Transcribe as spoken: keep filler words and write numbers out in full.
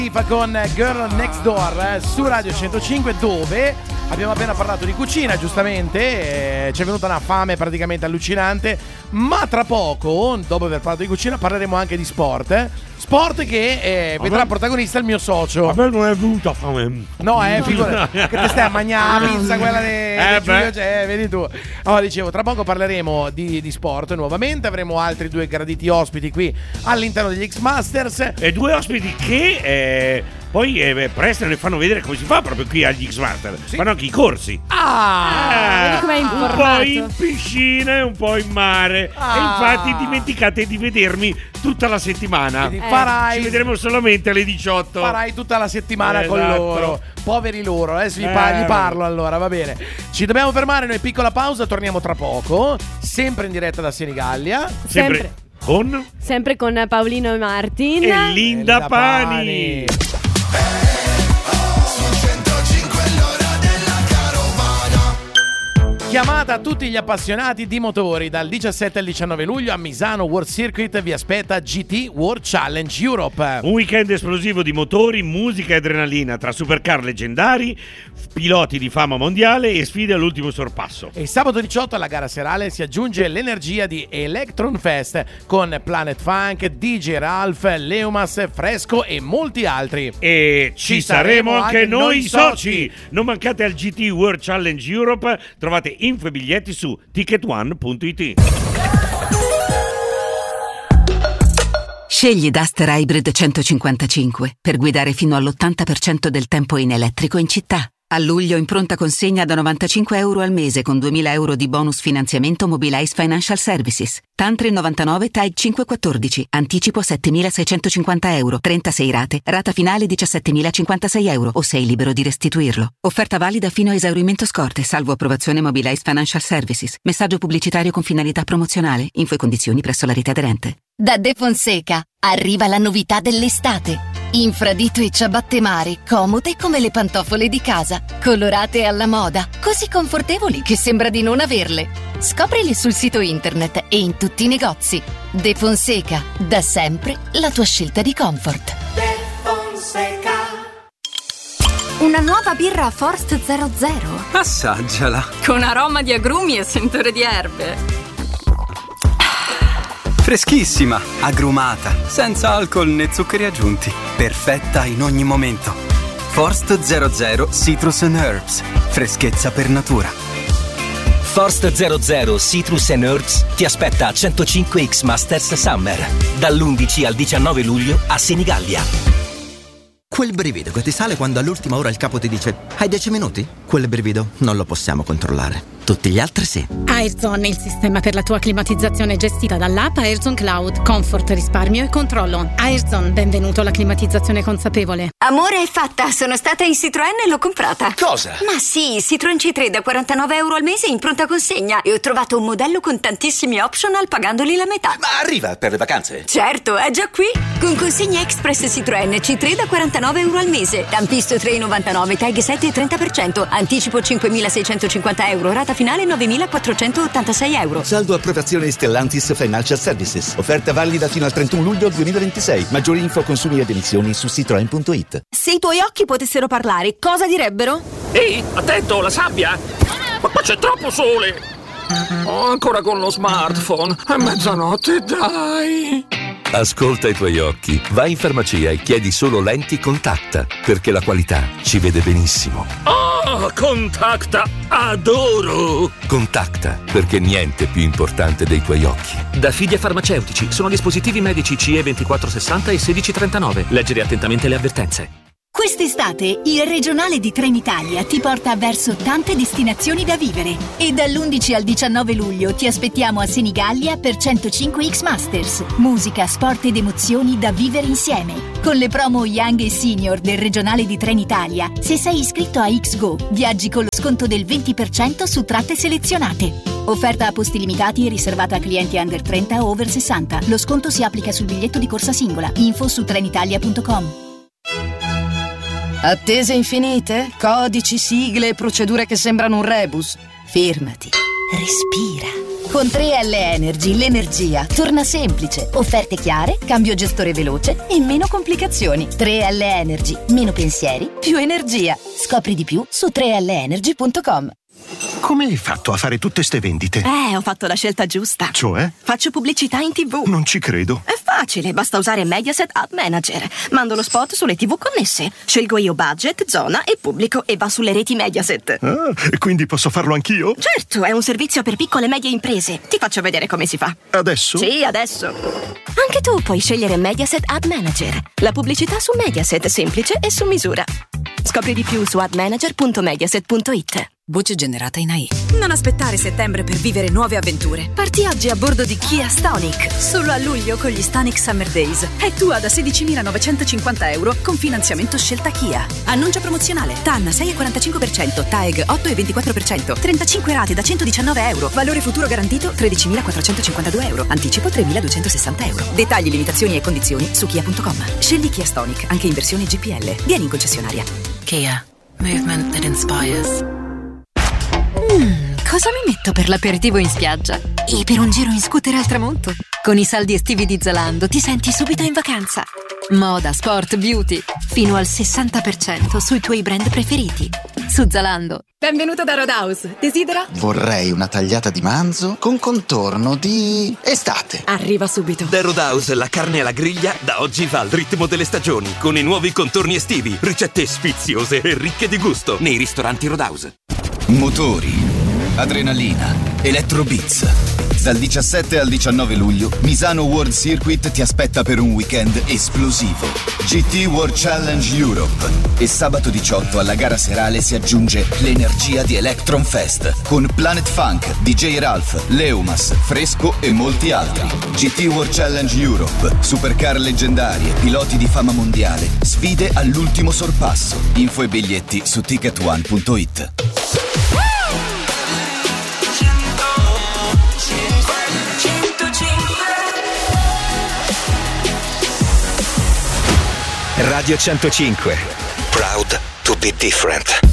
Con Girl Next Door eh, su Radio centocinque, dove abbiamo appena parlato di cucina, giustamente, eh, ci è venuta una fame praticamente allucinante, ma tra poco, dopo aver parlato di cucina, parleremo anche di sport, eh? Sport che eh, vedrà protagonista il mio socio. A me non è venuta fame. No, eh, figura che te stai a mangiare la pizza, quella de, eh, de Giulio, cioè, vedi tu. Allora, dicevo, tra poco parleremo di, di sport nuovamente, avremo altri due graditi ospiti qui all'interno degli X-Masters. E due ospiti che eh, poi eh, presto ne fanno vedere come si fa proprio qui agli X-Masters. Sì. Fanno anche i corsi. Ah! Eh, un po' in piscina e un po' in mare. Ah. E infatti dimenticate di vedermi tutta la settimana. Quindi farai, ci vedremo solamente alle diciotto. Farai tutta la settimana eh, con esatto. loro. Poveri loro, adesso vi, Eh, par- gli parlo allora, va bene. Ci dobbiamo fermare, noi piccola pausa, torniamo tra poco. Sempre in diretta da Senigallia. Sempre, Sempre. con Sempre con Paolino e Martin. e Linda, Linda Pani. Pani. Chiamata a tutti gli appassionati di motori. Dal diciassette al diciannove luglio a Misano World Circuit vi aspetta G T World Challenge Europe. Un weekend esplosivo di motori, musica e adrenalina tra supercar leggendari, piloti di fama mondiale e sfide all'ultimo sorpasso. E sabato diciotto alla gara serale si aggiunge l'energia di Electron Fest con Planet Funk, D J Ralph, Leumas, Fresco e molti altri. E ci, Ci saremo, saremo anche anche noi noi soci. soci. Non mancate al G T World Challenge Europe. Trovate info e biglietti su ticket one punto it. Scegli Duster Hybrid centocinquantacinque per guidare fino all'ottanta per cento del tempo in elettrico in città. A luglio in pronta consegna da novantacinque euro al mese con duemila euro di bonus finanziamento Mobilize Financial Services. Tantri novantanove T A I cinquecentoquattordici. Anticipo settemilaseicentocinquanta euro. trentasei rate. Rata finale diciassettemilacinquantasei euro o sei libero di restituirlo. Offerta valida fino a esaurimento scorte, salvo approvazione Mobilize Financial Services. Messaggio pubblicitario con finalità promozionale. Info e condizioni presso la rete aderente. Da De Fonseca arriva la novità dell'estate. Infradito e ciabatte mare, comode come le pantofole di casa, colorate alla moda, così confortevoli che sembra di non averle. Scoprile sul sito internet e in tutti i negozi. De Fonseca, da sempre la tua scelta di comfort. De Fonseca. Una nuova birra Forst zero zero. Assaggiala. Con aroma di agrumi e sentore di erbe. Freschissima, agrumata, senza alcol né zuccheri aggiunti. Perfetta in ogni momento. Forst zero zero Citrus and Herbs. Freschezza per natura. Forst zero zero Citrus and Herbs ti aspetta a centocinque X Masters Summer. Dall'undici al diciannove luglio a Senigallia. Quel brivido che ti sale quando all'ultima ora il capo ti dice hai dieci minuti? Quel brivido non lo possiamo controllare. Tutti gli altri sì. Airzone, il sistema per la tua climatizzazione gestita dall'app Airzone Cloud. Comfort, risparmio e controllo. Airzone, benvenuto alla climatizzazione consapevole. Amore, è fatta. Sono stata in Citroën e l'ho comprata. Cosa? Ma sì, Citroën C tre da quarantanove euro al mese in pronta consegna. E ho trovato un modello con tantissimi optional pagandoli la metà. Ma arriva per le vacanze? Certo, è già qui. Con consegna express Citroën C tre da quarantanove euro al mese. Tampisto tre virgola novantanove, tag sette e trenta per cento. Anticipo cinquemilaseicentocinquanta euro. Rata finale novemilaquattrocentottantasei euro. Saldo approvazione Stellantis Financial Services. Offerta valida fino al trentuno luglio duemilaventisei. Maggiori info, consumi ed emissioni su citroen punto it. Se i tuoi occhi potessero parlare, cosa direbbero? Ehi, attento, la sabbia! Ma qua c'è troppo sole! Oh, ancora con lo smartphone. È mezzanotte, dai! Ascolta i tuoi occhi, vai in farmacia e chiedi solo lenti Contacta, perché la qualità ci vede benissimo. Oh, Contacta, adoro! Contacta, perché niente è più importante dei tuoi occhi. Da Fidia Farmaceutici, sono dispositivi medici C E ventiquattro sessanta e sedici trentanove. Leggere attentamente le avvertenze. Quest'estate il regionale di Trenitalia ti porta verso tante destinazioni da vivere e dall'undici al diciannove luglio ti aspettiamo a Senigallia per centocinque X Masters. Musica, sport ed emozioni da vivere insieme. Con le promo Young e Senior del regionale di Trenitalia, se sei iscritto a X Go, viaggi con lo sconto del venti per cento su tratte selezionate. Offerta a posti limitati e riservata a clienti under trenta o over sessanta. Lo sconto si applica sul biglietto di corsa singola. Info su trenitalia punto com. Attese infinite? Codici, sigle e procedure che sembrano un rebus? Firmati. Respira. Con tre L Energy l'energia torna semplice. Offerte chiare, cambio gestore veloce e meno complicazioni. tre L Energy, meno pensieri, più energia. Scopri di più su tre L energy punto com. Come hai fatto a fare tutte ste vendite? Eh, ho fatto la scelta giusta. Cioè? Faccio pubblicità in tivù. Non ci credo. È facile, basta usare Mediaset Ad Manager. Mando lo spot sulle tivù connesse. Scelgo io budget, zona e pubblico e va sulle reti Mediaset. Ah, quindi posso farlo anch'io? Certo, è un servizio per piccole e medie imprese. Ti faccio vedere come si fa. Adesso? Sì, adesso. Anche tu puoi scegliere Mediaset Ad Manager. La pubblicità su Mediaset, semplice e su misura. Scopri di più su ad manager punto mediaset punto it. Voce generata in A I. Non aspettare settembre per vivere nuove avventure. Parti oggi a bordo di Kia Stonic. Solo a luglio con gli Stonic Summer Days. È tua da sedicimilanovecentocinquanta euro con finanziamento scelta Kia. Annuncio promozionale. T A N sei virgola quarantacinque per cento, T A E G otto virgola ventiquattro per cento, trentacinque rate da centodiciannove euro. Valore futuro garantito tredicimilaquattrocentocinquantadue euro. Anticipo tremiladuecentosessanta euro. Dettagli, limitazioni e condizioni su kia punto com. Scegli Kia Stonic anche in versione G P L. Vieni in concessionaria. Kia. Movement that inspires. Mm, cosa mi metto per l'aperitivo in spiaggia? E per un giro in scooter al tramonto? Con i saldi estivi di Zalando ti senti subito in vacanza. Moda, sport, beauty, fino al sessanta per cento sui tuoi brand preferiti. Su Zalando. Benvenuto da Roadhouse. Desidera? Vorrei una tagliata di manzo con contorno di estate. Arriva subito. Da Roadhouse la carne alla griglia da oggi va al ritmo delle stagioni, con i nuovi contorni estivi, ricette sfiziose e ricche di gusto nei ristoranti Roadhouse. Motori, adrenalina, Electrobeats. Dal diciassette al diciannove luglio Misano World Circuit ti aspetta per un weekend esplosivo. G T World Challenge Europe. E sabato diciotto alla gara serale si aggiunge l'energia di Electron Fest con Planet Funk, D J Ralph, Leumas, Fresco e molti altri. G T World Challenge Europe. Supercar leggendarie, piloti di fama mondiale, sfide all'ultimo sorpasso. Info e biglietti su ticket one punto it. Radio centocinque. Proud to be different.